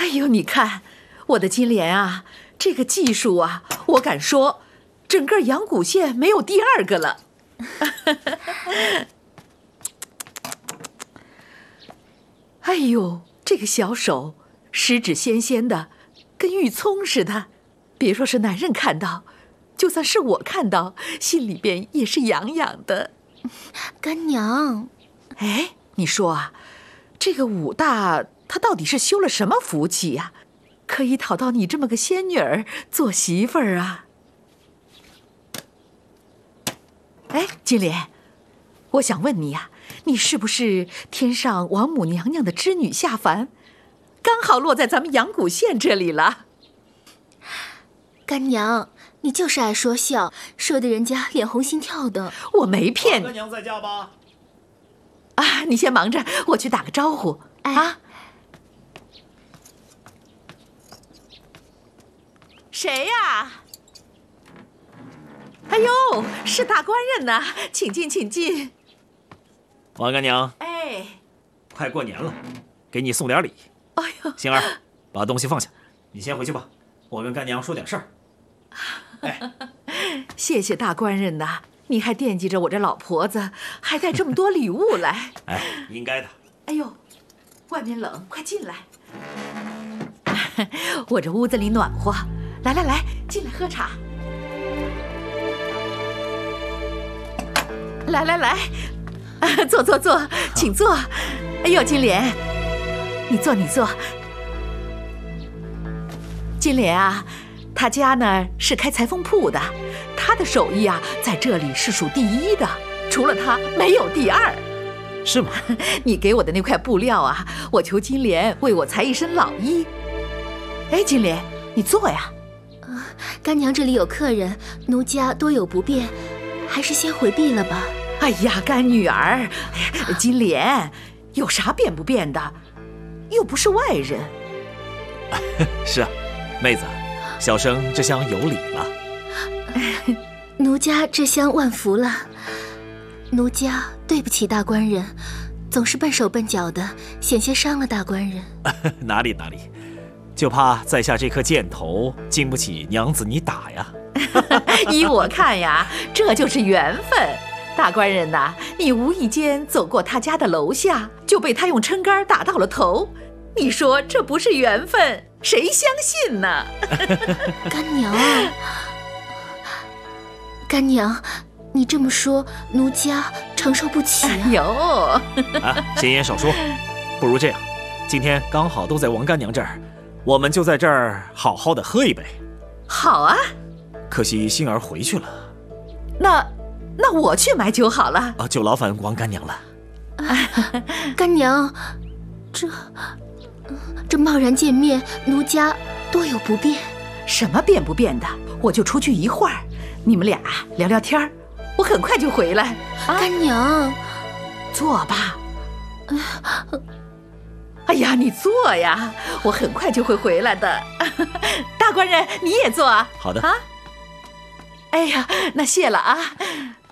哎呦，你看我的金莲啊，这个技术啊，我敢说，整个阳谷县没有第二个了。哎呦，这个小手，十指纤纤的，跟玉葱似的。别说是男人看到，就算是我看到，心里边也是痒痒的。 干娘， 哎，你说啊，这个武大他到底是修了什么福气呀，可以讨到你这么个仙女儿做媳妇儿啊？哎，金莲，我想问你呀，你是不是天上王母娘娘的织女下凡，刚好落在咱们阳谷县这里了？ 干娘，你就是爱说笑，说的人家脸红心跳的。 我没骗你。 干娘在家吧？ 啊，你先忙着，我去打个招呼。 哎、 啊，谁呀？哎呦，是大官人呐，请进，请进。 王干娘， 哎， 快过年了，给你送点礼。 哎呦， 星儿，把东西放下，你先回去吧，我跟干娘说点事儿。哎， 谢谢大官人呐，你还惦记着我这老婆子，还带这么多礼物来。 哎，应该的。 哎呦，外面冷，快进来。我这屋子里暖和，来来来，进来喝茶。来来来，坐坐坐，请坐。哎呦，金莲，你坐你坐。金莲啊，他家呢是开裁缝铺的，他的手艺啊在这里是数第一的，除了他没有第二。 是吗？ 你给我的那块布料啊，我求金莲为我裁一身老衣。哎，金莲，你坐呀。 干娘这里有客人，奴家多有不便，还是先回避了吧。 哎呀，干女儿，金莲，有啥便不便的？又不是外人。 是啊，妹子，小生这厢有礼了。 奴家这厢万福了。奴家对不起大官人，总是笨手笨脚的，险些伤了大官人。 哪里哪里，就怕在下这颗箭头经不起娘子你打呀。 依我看呀，这就是缘分。大官人呐，你无意间走过他家的楼下，就被他用撑杆打到了头。你说这不是缘分，谁相信呢？ 干娘，干娘，你这么说，奴家承受不起啊。 有啊，闲言少说，不如这样，今天刚好都在王干娘这儿，我们就在这儿好好的喝一杯。 好啊。 可惜星儿回去了。 那我去买酒好了。 啊，就劳烦王干娘了。 干娘，这贸然见面，奴家多有不便。 什么便不便的，我就出去一会儿，你们俩聊聊天，我很快就回来。 干娘， 坐吧。哎呀，你坐呀，我很快就会回来的。大官人，你也坐啊。 好的。 啊。哎呀，那谢了啊。